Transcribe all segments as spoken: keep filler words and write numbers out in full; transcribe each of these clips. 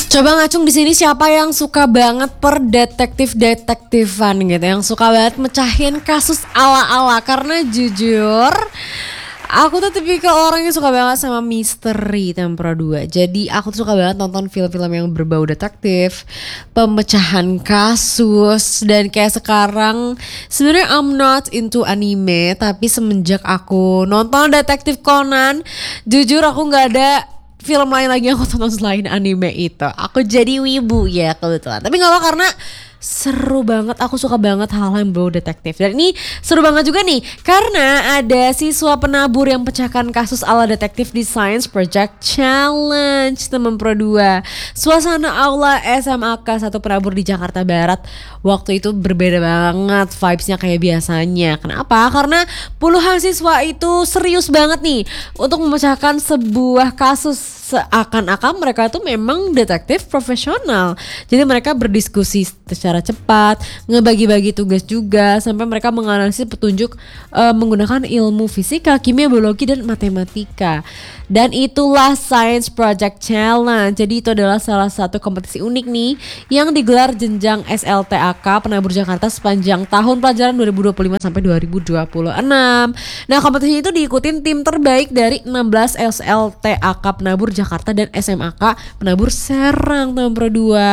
Coba ngacung di sini siapa yang suka banget per detektif-detektifan gitu, yang suka banget mecahin kasus ala-ala. Karena jujur aku tuh tipikal orang yang suka banget sama misteri Tempera dua. Jadi aku tuh suka banget nonton film-film yang berbau detektif, pemecahan kasus. Dan kayak sekarang sebenarnya I'm not into anime, tapi semenjak aku nonton Detektif Conan, jujur aku gak ada film lain lagi yang aku tonton selain anime itu. Aku jadi wibu ya kebetulan. Tapi gak apa, karena seru banget, aku suka banget hal-hal yang berbau detektif. Dan ini seru banget juga nih, karena ada siswa penabur yang pecahkan kasus ala detektif di Science Project Challenge Tempera dua. Suasana aula S M A K satu penabur di Jakarta Barat waktu itu berbeda banget vibesnya kayak biasanya. Kenapa? Karena puluhan siswa itu serius banget nih untuk memecahkan sebuah kasus, seakan-akan mereka tuh memang detektif profesional. Jadi mereka berdiskusi secara cepat, ngebagi-bagi tugas juga, sampai mereka menganalisis petunjuk uh, menggunakan ilmu fisika, kimia, biologi, dan matematika. Dan itulah Science Project Challenge. Jadi itu adalah salah satu kompetisi unik nih yang digelar jenjang S L T A K Penabur Jakarta sepanjang tahun pelajaran dua ribu dua puluh lima sampai dua ribu dua puluh enam. Nah, kompetisi itu diikutin tim terbaik dari enam belas S L T A K Penabur Jakarta dan S M A K Penabur Serang Tempera dua.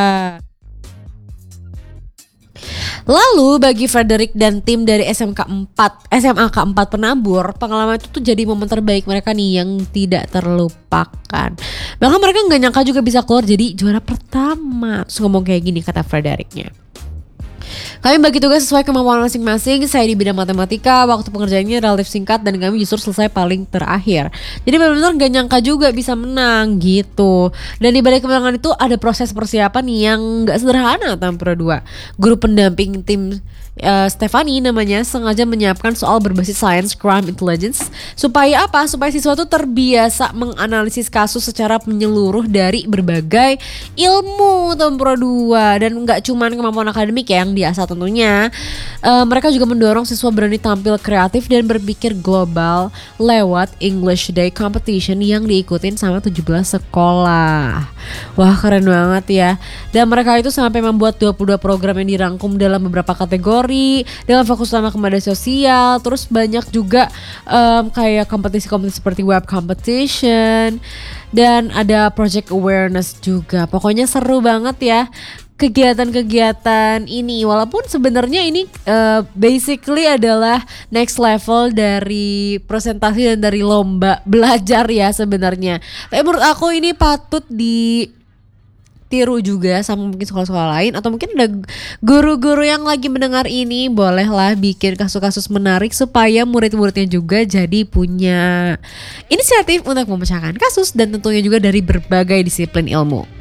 Lalu bagi Frederick dan tim dari S M K empat, S M A K empat Penabur, pengalaman itu tuh jadi momen terbaik mereka nih yang tidak terlupakan. Bahkan mereka gak nyangka juga bisa keluar jadi juara pertama. Terus ngomong kayak gini kata Fredericknya: kami bagi tugas sesuai kemampuan masing-masing. Saya di bidang matematika, waktu pengerjaannya relatif singkat dan kami justru selesai paling terakhir. Jadi benar-benar gak nyangka juga bisa menang gitu. Dan di balik kemenangan itu ada proses persiapan yang gak sederhana Tempera dua. Guru pendamping tim uh, Stefani namanya sengaja menyiapkan soal berbasis science crime intelligence. Supaya apa? Supaya siswa tuh terbiasa menganalisis kasus secara menyeluruh dari berbagai ilmu Tempera dua. Dan gak cuman kemampuan akademik ya yang diasah tentunya. Uh, mereka juga mendorong siswa berani tampil kreatif dan berpikir global lewat English Day Competition yang diikutin sama tujuh belas sekolah. Wah, keren banget ya. Dan mereka itu sampai membuat dua puluh dua program yang dirangkum dalam beberapa kategori dengan fokus utama ke media sosial. Terus banyak juga um, kayak kompetisi-kompetisi seperti web competition, dan ada project awareness juga. Pokoknya seru banget ya kegiatan-kegiatan ini, walaupun sebenarnya ini uh, basically adalah next level dari presentasi dan dari lomba belajar ya sebenarnya. Tapi menurut aku ini patut ditiru juga sama mungkin sekolah-sekolah lain, atau mungkin ada guru-guru yang lagi mendengar ini, bolehlah bikin kasus-kasus menarik supaya murid-muridnya juga jadi punya inisiatif untuk memecahkan kasus, dan tentunya juga dari berbagai disiplin ilmu.